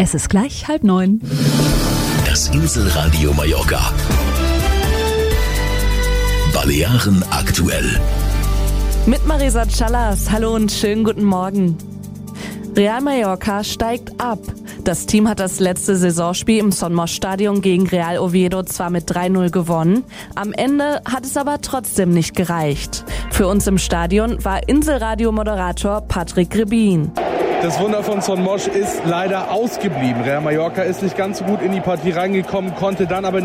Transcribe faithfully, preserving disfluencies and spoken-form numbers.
Es ist gleich halb neun. Das Inselradio Mallorca. Balearen aktuell. Mit Marisa Callas. Hallo und schönen guten Morgen. Real Mallorca steigt ab. Das Team hat das letzte Saisonspiel im Son Moix Stadion gegen Real Oviedo zwar mit drei null gewonnen, am Ende hat es aber trotzdem nicht gereicht. Für uns im Stadion war Inselradio-Moderator Patrick Rebin. Das Wunder von Son Moix ist leider ausgeblieben. Real Mallorca ist nicht ganz so gut in die Partie reingekommen, konnte dann aber in